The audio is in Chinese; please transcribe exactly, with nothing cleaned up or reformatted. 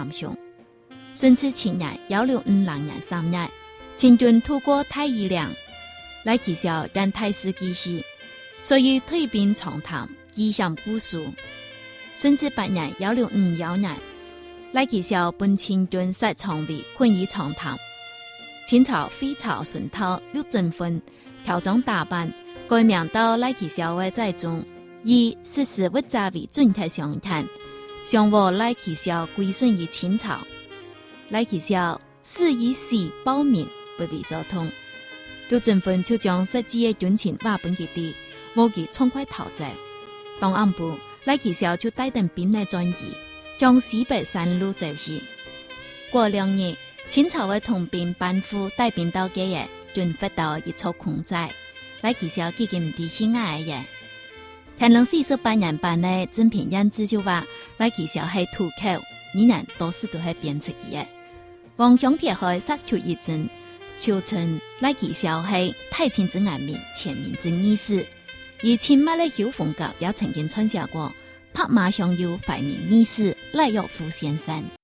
南雄。顺治七年幺六五零年三月，清军渡过太乙梁，来取消但太师继续，所以退兵长潭，吉祥部署。顺治八年幺六五幺年，来取消本清军设常委困于长潭。清朝废朝顺套陆振芬调整打扮，改名到赖其孝的在中，以实施物价为准确相谈，相和赖其孝归顺于清朝。赖其孝是以死保民不为所通，陆振芬就将实际的军情话本给地，无其畅快逃走。当暗部，赖其孝就带领兵来转移，将西北山路走去。过两年。清朝的统兵班夫带兵到嘅嘢，军发到一处空寨，来其实已經唔知去嗌嘅。乾隆四十八年版嘅正片樣子就話，來其實係土口，依然多數都係編出嚟嘅。王祥鐵海殺出一陣，就稱來其實係太清之顏面，前明之意思。而清末嘅小鳳閣也曾經撰寫過，拍馬上有懷明意思，賴若夫先生。